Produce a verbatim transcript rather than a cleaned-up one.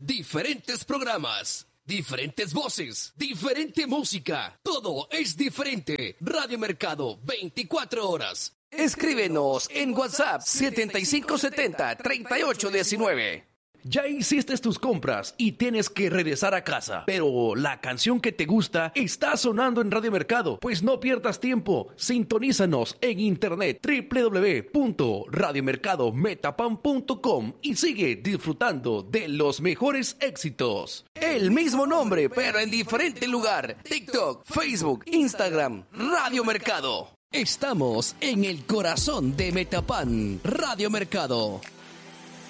Diferentes programas, diferentes voces, diferente música. Todo es diferente. Radio Mercado, veinticuatro horas. Escríbenos en WhatsApp setenta y cinco setenta, treinta y ocho diecinueve. Ya hiciste tus compras y tienes que regresar a casa, pero la canción que te gusta está sonando en Radio Mercado. Pues no pierdas tiempo, sintonízanos en internet doble u doble u doble u punto radio mercado metapan punto com y sigue disfrutando de los mejores éxitos. El mismo nombre, pero en diferente lugar. TikTok, Facebook, Instagram, Radio Mercado. Estamos en el corazón de Metapan, Radio Mercado.